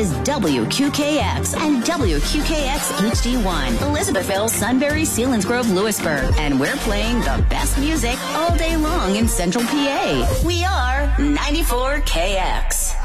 is WQKX and WQKX HD1, Elizabethville, Sunbury, Selinsgrove, Lewisburg. And we're playing the best music all day long in Central PA. We are 94KX.